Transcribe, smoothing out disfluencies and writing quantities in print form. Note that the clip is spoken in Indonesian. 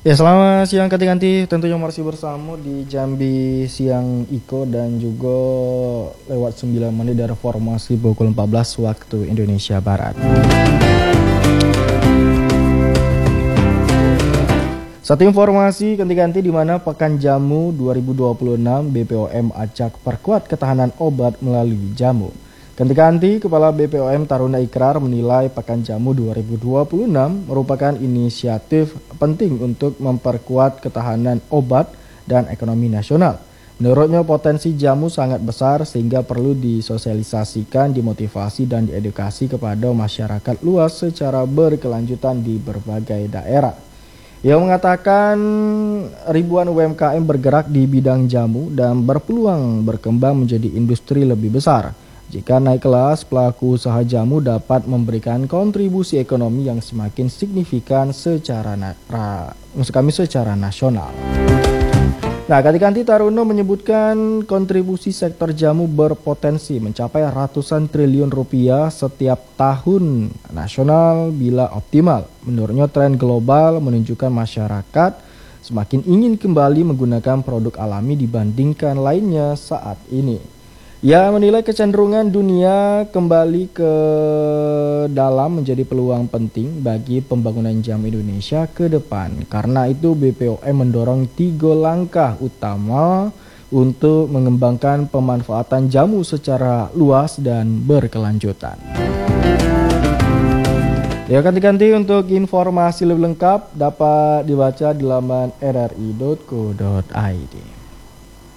Ya, selamat siang Kanti-Kanti. Tentunya masih bersama di Jambi Siang Iko dan juga lewat 9 menit dari formasi pukul 14 waktu Indonesia Barat. Satu informasi Kanti-Kanti di mana Pekan Jamu 2026 BPOM acak perkuat ketahanan obat melalui jamu. Ganti-ganti, Kepala BPOM Taruna Ikrar menilai Pekan Jamu 2026 merupakan inisiatif penting untuk memperkuat ketahanan obat dan ekonomi nasional. Menurutnya potensi jamu sangat besar sehingga perlu disosialisasikan, dimotivasi dan diedukasi kepada masyarakat luas secara berkelanjutan di berbagai daerah. Ia mengatakan ribuan UMKM bergerak di bidang jamu dan berpeluang berkembang menjadi industri lebih besar. Jika naik kelas, pelaku usaha jamu dapat memberikan kontribusi ekonomi yang semakin signifikan secara nasional. Nah, Kanti Taruno menyebutkan kontribusi sektor jamu berpotensi mencapai ratusan triliun rupiah setiap tahun nasional bila optimal. Menurutnya tren global menunjukkan masyarakat semakin ingin kembali menggunakan produk alami dibandingkan lainnya saat ini. Ia menilai kecenderungan dunia kembali ke dalam menjadi peluang penting bagi pembangunan jamu Indonesia ke depan. Karena itu BPOM mendorong 3 langkah utama untuk mengembangkan pemanfaatan jamu secara luas dan berkelanjutan. Ya, Kanti-Kanti, untuk informasi lebih lengkap dapat dibaca di laman rri.co.id.